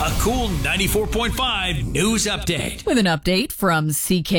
A cool 94.5 news update. With an update from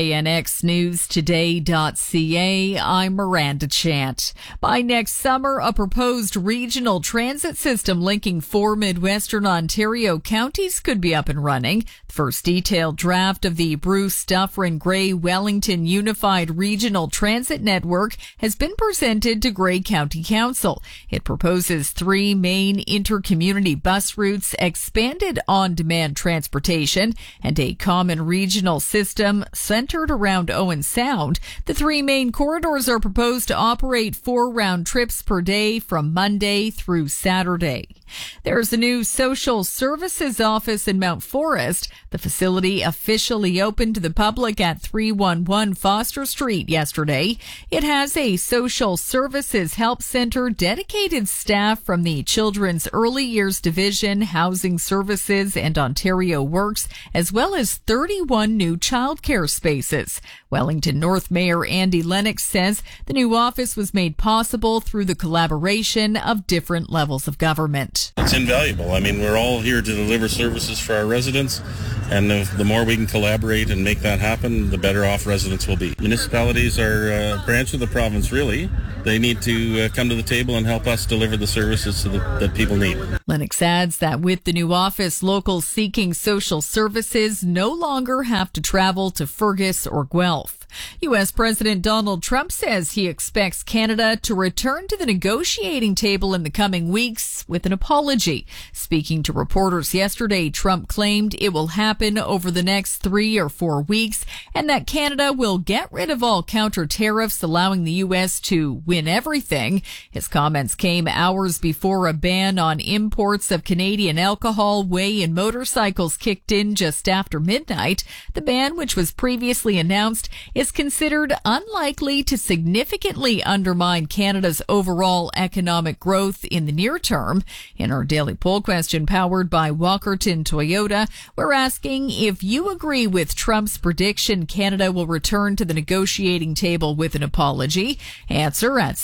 CKNXNewsToday.ca, I'm Miranda Chant. By next summer, a proposed regional transit system linking 4 Midwestern Ontario counties could be up and running. The first detailed draft of the Bruce Dufferin Grey Wellington Unified Regional Transit Network has been presented to Grey County Council. It proposes 3 main intercommunity bus routes, expanded on-demand transportation, and a common regional system centered around Owen Sound. The 3 main corridors are proposed to operate 4 round trips per day from Monday through Saturday. There's a new social services office in Mount Forest. The facility officially opened to the public at 311 Foster Street yesterday. It has a social services help center, dedicated staff from the Children's Early Years Division, Housing Services, and Ontario Works, as well as 31 new childcare spaces. Wellington North Mayor Andy Lennox says the new office was made possible through the collaboration of different levels of government. It's invaluable. I mean, we're all here to deliver services for our residents, and the more we can collaborate and make that happen, the better off residents will be. Municipalities are a branch of the province, really. They need to come to the table and help us deliver the services that people need. Lennox adds that with the new office, locals seeking social services no longer have to travel to Fergus or Guelph. U.S. President Donald Trump says he expects Canada to return to the negotiating table in the coming weeks with an apology. Speaking to reporters yesterday, Trump claimed it will happen over the next 3 or 4 weeks and that Canada will get rid of all counter tariffs, allowing the U.S. to win everything. His comments came hours before a ban on imports of Canadian alcohol, whey, and motorcycles kicked in just after midnight. The ban, which was previously announced, is considered unlikely to significantly undermine Canada's overall economic growth in the near term. In our daily poll question powered by Walkerton Toyota, we're asking if you agree with Trump's prediction Canada will return to the negotiating table with an apology. Answer at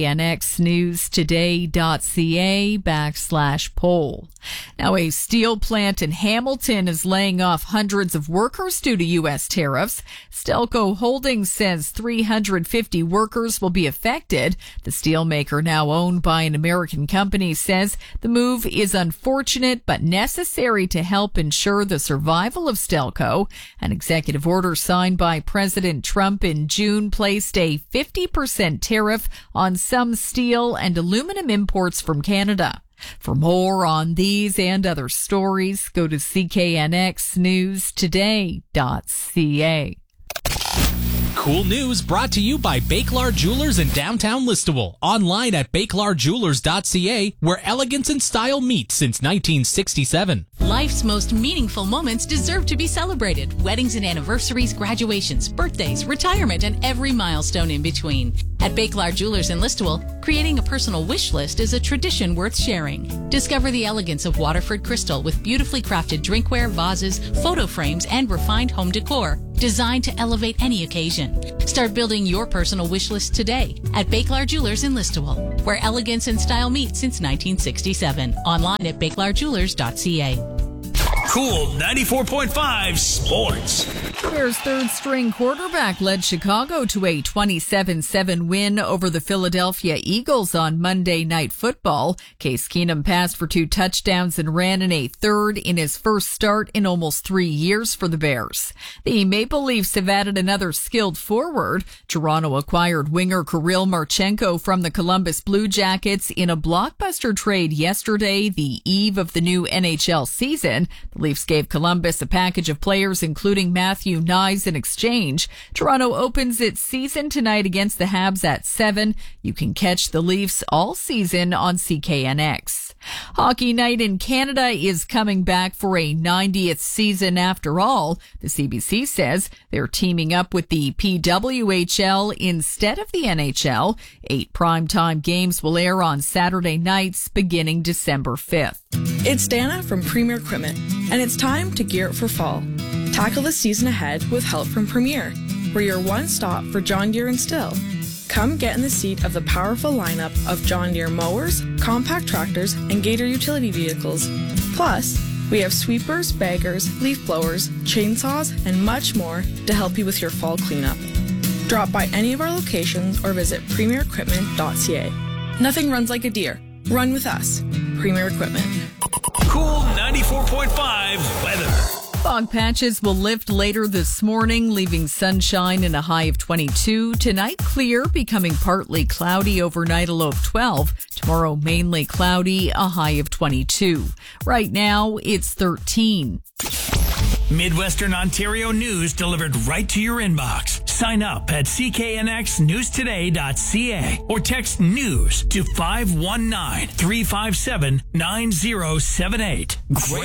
CKNXNewsToday.ca/poll. Now, a steel plant in Hamilton is laying off hundreds of workers due to U.S. tariffs. Stelco Holdings says 350 workers will be affected. The steelmaker, now owned by an American company, says the move is unfortunate but necessary to help ensure the survival of Stelco. An executive order signed by President Trump in June placed a 50% tariff on some steel and aluminum imports from Canada. For more on these and other stories, go to CKNXNewsToday.ca. Cool news brought to you by Bakelard Jewelers in downtown Listowel. Online at bakelardjewelers.ca, where elegance and style meet since 1967. Life's most meaningful moments deserve to be celebrated. Weddings and anniversaries, graduations, birthdays, retirement, and every milestone in between. At Bakelard Jewelers in Listowel, creating a personal wish list is a tradition worth sharing. Discover the elegance of Waterford crystal with beautifully crafted drinkware, vases, photo frames, and refined home decor designed to elevate any occasion. Start building your personal wish list today at Bakelard Jewelers in Listowel, where elegance and style meet since 1967. Online at bakelardjewelers.ca. Cool 94.5 Sports. Bears' third-string quarterback led Chicago to a 27-7 win over the Philadelphia Eagles on Monday Night Football. Case Keenum passed for 2 touchdowns and ran in a third in his first start in almost 3 years for the Bears. The Maple Leafs have added another skilled forward. Toronto acquired winger Kirill Marchenko from the Columbus Blue Jackets in a blockbuster trade yesterday, the eve of the new NHL season. The Leafs gave Columbus a package of players, including Matthew Knies, in exchange. Toronto opens its season tonight against the Habs at 7. You can catch the Leafs all season on CKNX. Hockey night in Canada is coming back for a 90th season after all. The CBC says they're teaming up with the PWHL instead of the NHL. 8 primetime games will air on Saturday nights beginning December 5th. It's Dana from Premier Equipment, and it's time to gear up for fall. Tackle the season ahead with help from Premier. We're your one stop for John Deere and Stihl. Come get in the seat of the powerful lineup of John Deere mowers, compact tractors, and Gator utility vehicles. Plus, We have sweepers, baggers, leaf blowers, chainsaws, and much more to help you with your fall cleanup. Drop by any of our locations or visit premierequipment.ca. Nothing runs like a deer. Run with us. Premier Equipment. Cool 94.5 weather. Fog patches will lift later this morning, leaving sunshine and a high of 22. Tonight, clear, becoming partly cloudy overnight, a low of 12. Tomorrow, mainly cloudy, a high of 22. Right now, it's 13. Midwestern Ontario news delivered right to your inbox. Sign up at cknxnewstoday.ca or text news to 519-357-9078. Great